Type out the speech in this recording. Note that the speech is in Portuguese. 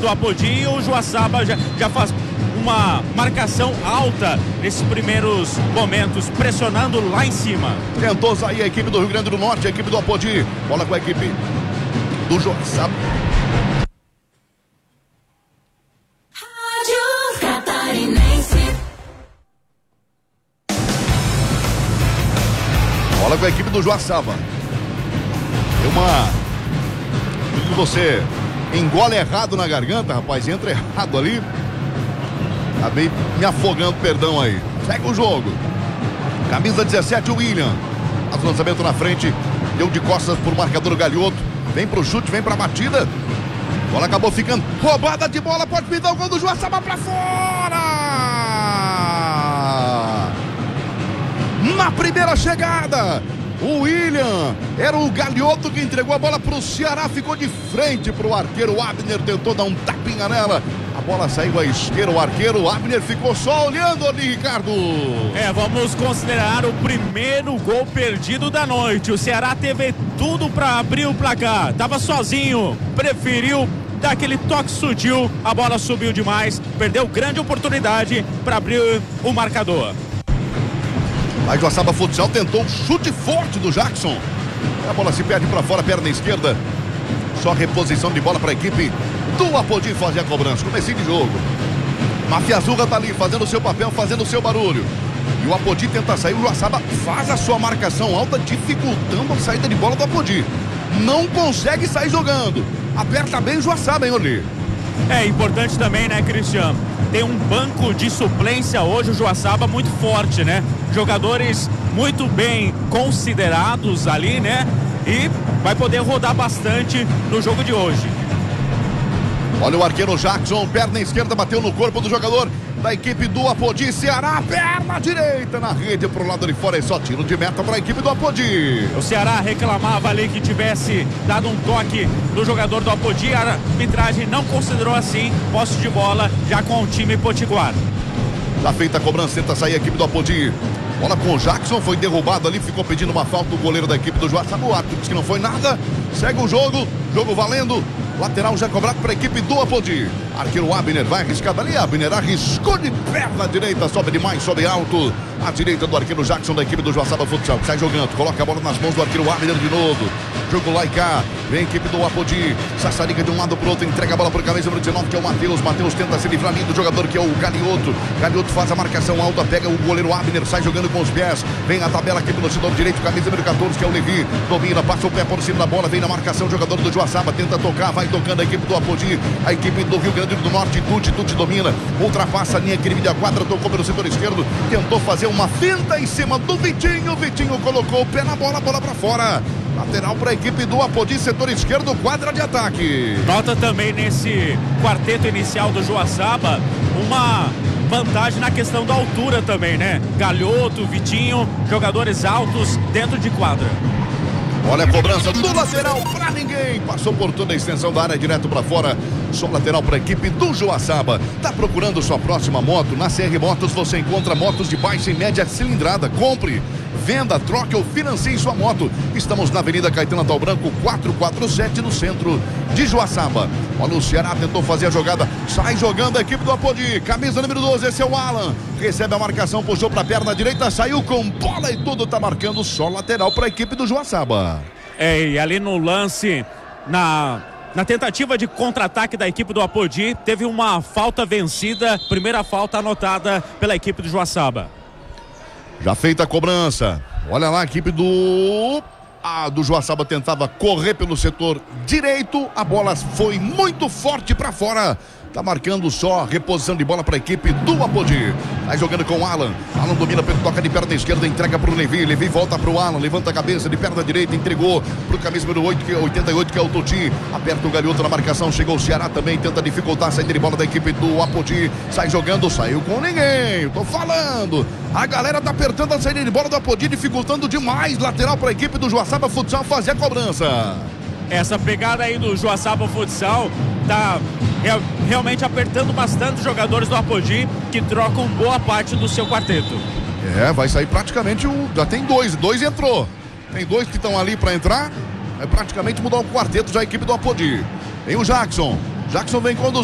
do Apodi, e o Joaçaba já faz uma marcação alta nesses primeiros momentos, pressionando lá em cima. Tentou sair a equipe do Rio Grande do Norte, a equipe do Apodi. Bola com a equipe do Joaçaba. Bola com a equipe do Joaçaba. Quando você engole errado na garganta, rapaz, entra errado ali. Acabei me afogando, perdão aí. Segue o jogo. Camisa 17, o William. Faz o lançamento na frente. Deu de costas pro marcador Galhoto. Vem pro chute, vem pra batida. Bola acabou ficando roubada de bola. Pode pintar o gol do Joaçaba pra fora. Na primeira chegada, o William, era o Galhoto que entregou a bola pro Ceará, ficou de frente pro arqueiro. O Abner tentou dar um tapinha nela, a bola saiu à esquerda, o arqueiro Abner ficou só olhando ali, Ricardo. Vamos considerar o primeiro gol perdido da noite. O Ceará teve tudo para abrir o placar, tava sozinho, preferiu dar aquele toque sutil, a bola subiu demais, perdeu grande oportunidade para abrir o marcador. Mas o Joaçaba Futsal tentou um chute forte do Jackson. A bola se perde para fora, perna esquerda. Só reposição de bola para a equipe do Apodi fazer a cobrança. Comecinho de jogo. Máfia Azurra tá ali fazendo o seu papel, fazendo o seu barulho. E o Apodi tenta sair. O Joaçaba faz a sua marcação alta, dificultando a saída de bola do Apodi. Não consegue sair jogando. Aperta bem o Joaçaba, hein, Orly? É importante também, né, Cristiano? Tem um banco de suplência hoje, o Joaçaba, muito forte, né? Jogadores muito bem considerados ali, né? E vai poder rodar bastante no jogo de hoje. Olha o arqueiro Jackson, perna esquerda, bateu no corpo do jogador da equipe do Apodi. Ceará, perna direita na rede pro lado de fora, é só tiro de meta para a equipe do Apodi. O Ceará reclamava ali que tivesse dado um toque no jogador do Apodi, a arbitragem não considerou assim, posse de bola já com o time potiguar. Tá feita a cobrança, tenta sair a equipe do Apodi. Bola com o Jackson, foi derrubado ali, ficou pedindo uma falta o goleiro da equipe do Joaçaba. O árbitro disse que não foi nada, segue o jogo, jogo valendo. Lateral já cobrado para a equipe do Apodi. Arqueiro Abner vai arriscar dali. Abner arriscou de perna direita. Sobe demais, sobe alto. À direita do arqueiro Jackson da equipe do Joaçaba Futsal. Sai jogando, coloca a bola nas mãos do arqueiro Abner de novo. Jogo lá e cá. Vem a equipe do Apodi. Sassarica de um lado pro outro. Entrega a bola pro camisa número 19, que é o Matheus. Matheus tenta se livrar ali do jogador que é o Galhoto. Galhoto faz a marcação alta. Pega o goleiro Abner. Sai jogando com os pés. Vem a tabela aqui pelo setor direito. Camisa número 14, que é o Levi. Domina, passa o pé por cima da bola. Vem na marcação. Jogador do Joaçaba. Tenta tocar. Vai tocando a equipe do Apodi. A equipe do Rio Grande do Norte. Tuti domina. Ultrapassa a linha que divide a quadra. Tocou pelo setor esquerdo. Tentou fazer uma finta em cima do Vitinho. Vitinho colocou o pé na bola. Bola pra fora. Lateral para a equipe do Apodi, setor esquerdo, quadra de ataque. Nota também nesse quarteto inicial do Joaçaba uma vantagem na questão da altura também, né? Galhoto, Vitinho, jogadores altos dentro de quadra. Olha a cobrança do lateral para ninguém. Passou por toda a extensão da área, direto para fora. Só lateral para a equipe do Joaçaba. Tá procurando sua próxima moto? Na CR Motos você encontra motos de baixa e média cilindrada. Compre, venda, troque ou financie sua moto. Estamos na Avenida Caetano Tal Branco, 447, no centro de Joaçaba. Olha, o Ceará tentou fazer a jogada. Sai jogando a equipe do Apodi. Camisa número 12, esse é o Alan. Recebe a marcação, puxou para a perna direita, saiu com bola e tudo. Tá marcando só lateral para a equipe do Joaçaba. E ali no lance, na tentativa de contra-ataque da equipe do Apodi, teve uma falta vencida, primeira falta anotada pela equipe do Joaçaba. Já feita a cobrança. Olha lá a equipe do Joaçaba tentava correr pelo setor direito. A bola foi muito forte para fora. Tá marcando só reposição de bola para a equipe do Apodi. Vai jogando com o Alan. Alan domina, toca de perna esquerda, entrega para o Levi. Levi volta para o Alan, levanta a cabeça de perna direita, entregou para o camisa número 8, que é 88, que é o Tuti. Aperta o Galhoto na marcação, chegou o Ceará também, tenta dificultar a saída de bola da equipe do Apodi. Sai jogando, saiu com ninguém. Tô falando. A galera tá apertando a saída de bola do Apodi, dificultando demais. Lateral para a equipe do Joaçaba Futsal fazer a cobrança. Essa pegada aí do Joaçaba Futsal tá realmente apertando bastante os jogadores do Apodi, que trocam boa parte do seu quarteto. Vai sair praticamente já tem dois entrou. Tem dois que estão ali para entrar. Praticamente mudar o quarteto já a equipe do Apodi. Vem o Jackson. Jackson vem conduzindo.